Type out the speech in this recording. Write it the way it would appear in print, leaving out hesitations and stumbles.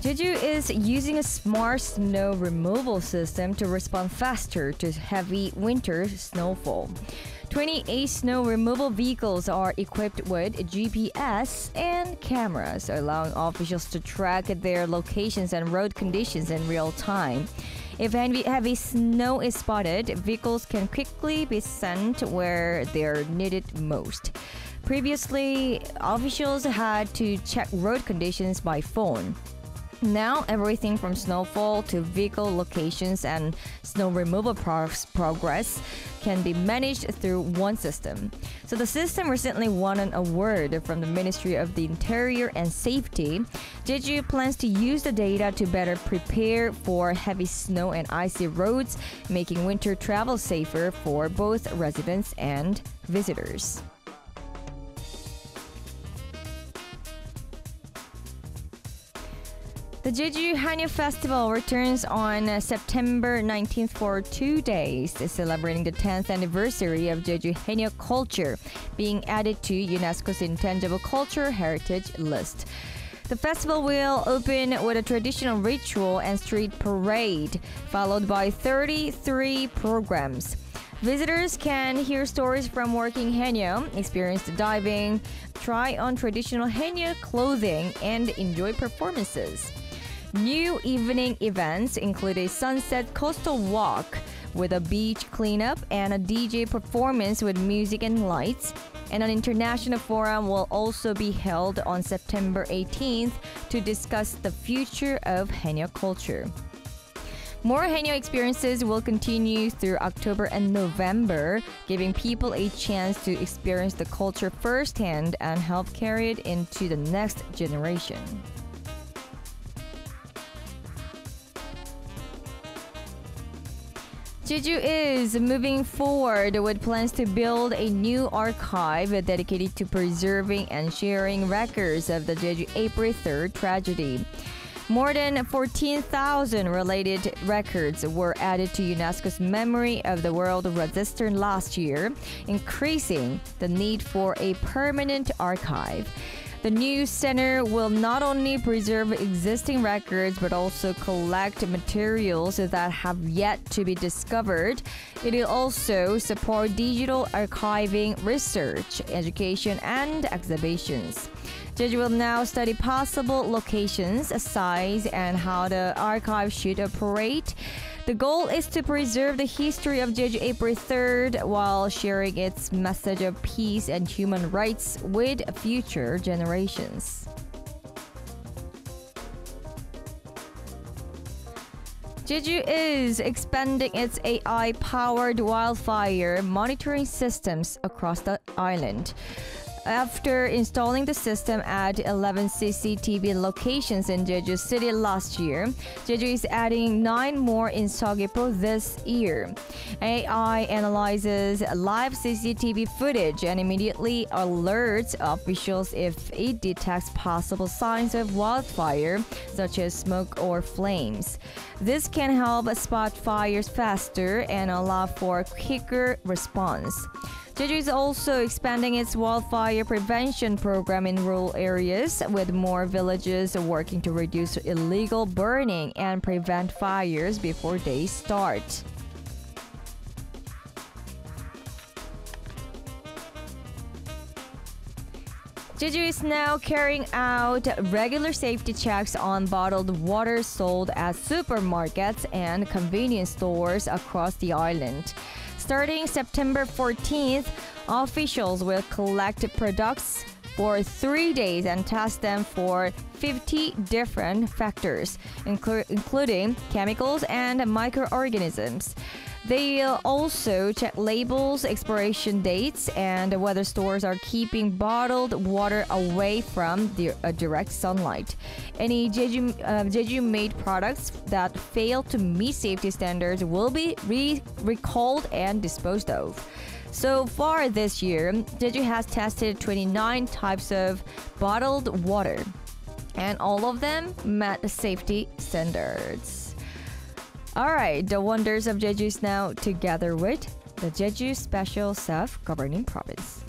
Jeju is using a smart snow removal system to respond faster to heavy winter snowfall. 28 snow removal vehicles are equipped with GPS and cameras, allowing officials to track their locations and road conditions in real time. If heavy snow is spotted, vehicles can quickly be sent where they're needed most. Previously, officials had to check road conditions by phone. Now, everything from snowfall to vehicle locations and snow removal progress can be managed through one system. So the system recently won an award from the Ministry of the Interior and Safety. Jeju plans to use the data to better prepare for heavy snow and icy roads, making winter travel safer for both residents and visitors. The Jeju Hanyu Festival returns on September 19th for 2 days, celebrating the 10th anniversary of Jeju Hanyu culture being added to UNESCO's Intangible Cultural Heritage list. The festival will open with a traditional ritual and street parade, followed by 33 programs. Visitors can hear stories from working Hanyu, experience diving, try on traditional Hanyu clothing, and enjoy performances. New evening events include a sunset coastal walk with a beach cleanup and a DJ performance with music and lights. And an international forum will also be held on September 18th to discuss the future of Hanyu culture. More Hanyu experiences will continue through October and November, giving people a chance to experience the culture firsthand and help carry it into the next generation. Jeju is moving forward with plans to build a new archive dedicated to preserving and sharing records of the Jeju April 3rd tragedy. More than 14,000 related records were added to UNESCO's Memory of the World Register last year, increasing the need for a permanent archive. The new center will not only preserve existing records but also collect materials that have yet to be discovered. It will also support digital archiving, research, education, and exhibitions. Jeju will now study possible locations, size, and how the archive should operate. The goal is to preserve the history of Jeju April 3rd while sharing its message of peace and human rights with future generations. Jeju is expanding its AI-powered wildfire monitoring systems across the island. After installing the system at 11 CCTV locations in Jeju City last year, Jeju is adding 9 more in Seogwipo this year. AI analyzes live CCTV footage and immediately alerts officials if it detects possible signs of wildfire, such as smoke or flames. This can help spot fires faster and allow for quicker response. Jeju is also expanding its wildfire prevention program in rural areas, with more villages working to reduce illegal burning and prevent fires before they start. Jeju is now carrying out regular safety checks on bottled water sold at supermarkets and convenience stores across the island. Starting September 14th, officials will collect products for 3 days and test them for 50 different factors, including chemicals and microorganisms. They'll also check labels, expiration dates, and whether stores are keeping bottled water away from the direct sunlight. Any Jeju-made products that fail to meet safety standards will be recalled and disposed of. So far this year, Jeju has tested 29 types of bottled water, and all of them met the safety standards. Alright, the wonders of Jeju is now together with the Jeju Special Self-Governing Province.